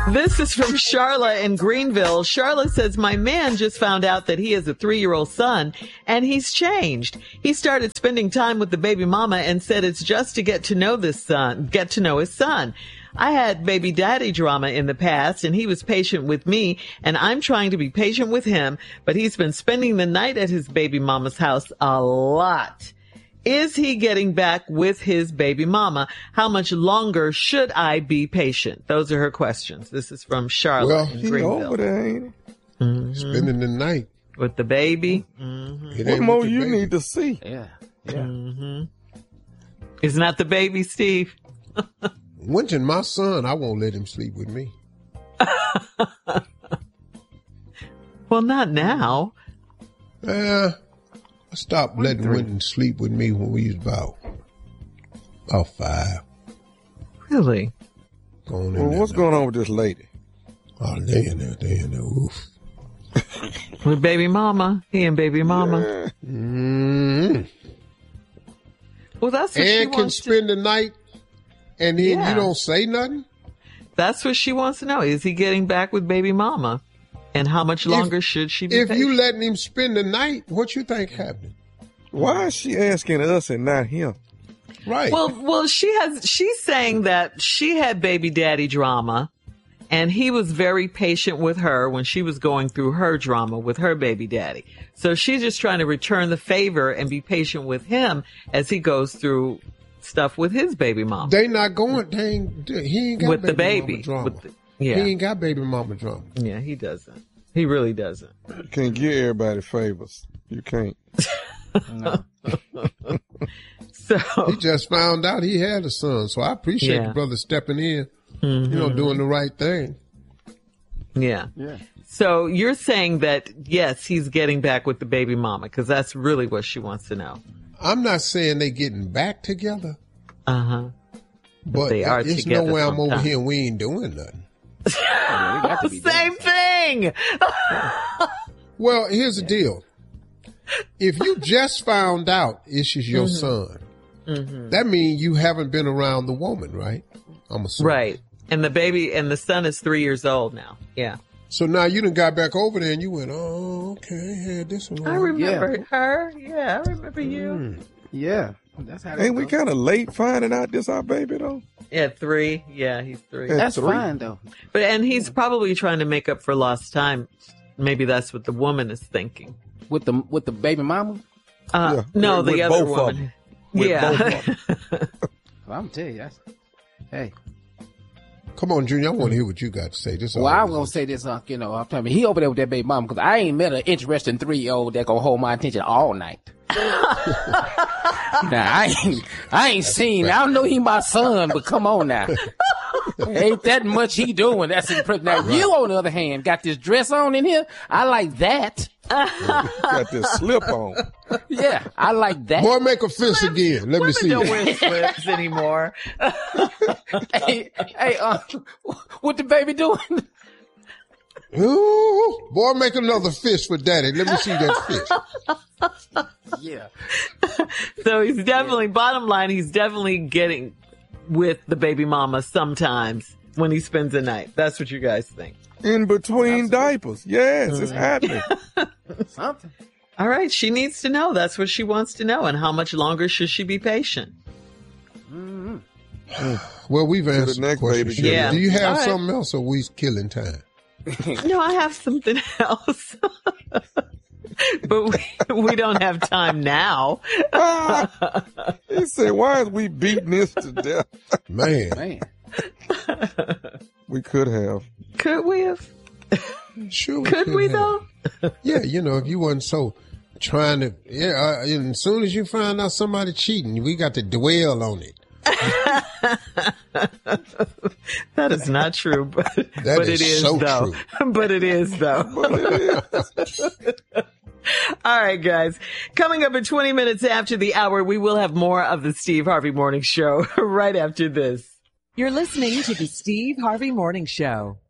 This is from Charla in Greenville. Charla says, my man just found out that he has a 3-year-old son and he's changed. He started spending time with the baby mama and said it's just to get to know his son. I had baby daddy drama in the past and he was patient with me and I'm trying to be patient with him, but he's been spending the night at his baby mama's house a lot. Is he getting back with his baby mama? How much longer should I be patient? Those are her questions. This is from Charlotte in Greenville. Well, he over there, ain't he? Mm-hmm. Spending the night. With the baby? Mm-hmm. What more you need to see? Yeah. Mm-hmm. Isn't that the baby, Steve? Winching my son, I won't let him sleep with me. Well, not now. I stopped letting Winton sleep with me when we was about 5. Really? What's going on with this lady? Oh, they in there. Oof. With baby mama. He and baby mama. Yeah. Mm-hmm. Well, that's what she And can wants spend the night, and then you don't say nothing? That's what she wants to know. Is he getting back with baby mama? And how much longer should she be patient? If you letting him spend the night, what you think happened? Why is she asking us and not him? Right. Well, she's saying that she had baby daddy drama and he was very patient with her when she was going through her drama with her baby daddy. So she's just trying to return the favor and be patient with him as he goes through stuff with his baby mama. They not going, he ain't got with baby the baby. mama drama. He ain't got baby mama drama. Yeah, he doesn't. He really doesn't. You can't give everybody favors. You can't. No. So he just found out he had a son. So I appreciate the brother stepping in, doing the right thing. Yeah. Yeah. So you're saying that, yes, he's getting back with the baby mama because that's really what she wants to know. I'm not saying they getting back together. Uh-huh. But they are it's together no way I'm over sometime. here and we ain't doing nothing. Same thing. Well, here's the deal. If you just found out this is your son, that means you haven't been around the woman, right? I'm assuming. Right. And the son is 3 years old now. Yeah. So now you done got back over there and you went, oh, okay, I had this one. I remember her. Yeah, I remember you. Yeah. That's how Ain't we kind of late finding out this our baby, though? Yeah, 3. Yeah, he's 3. That's fine, though. And he's probably trying to make up for lost time. Maybe that's what the woman is thinking. With the baby mama? No, with the other both woman. Yeah. Well, I'm tell you, hey. Come on, Junior, I want to hear what you got to say. This. Well, I'm going to say this, I'm telling you, he over there with that baby mama because I ain't met an interesting 3-year-old that going to hold my attention all night. Now, I ain't seen, I don't know he my son, but come on now. Ain't that much he doing. That's impressive. Now, you, on the other hand, got this dress on in here. I like that. Got this slip on. Yeah, I like that. Boy, make a fist again. Let me see Don't that. wear slips anymore. hey, what the baby doing? Ooh, boy, make another fist for daddy. Let me see that fist. Yeah. So he's definitely, bottom line, he's definitely getting with the baby mama sometimes when he spends the night. That's what you guys think. In between diapers. Yes, it's happening. Something. All right. She needs to know. That's what she wants to know. And how much longer should she be patient? Well, we've answered the next question. baby. Shirley. Yeah. Do you have All right. something else or we killing time? No, I have something else. But we don't have time now. He said, why is we beating this to death? Man. We could have. Could we have? Sure. Could we have. though? Yeah, if you wasn't so trying to, and as soon as you find out somebody cheating, we got to dwell on it. That is not true, but That it is so though. true. But it is though. All right, guys. Coming up at 20 minutes after the hour, we will have more of the Steve Harvey Morning Show right after this. You're listening to the Steve Harvey Morning Show.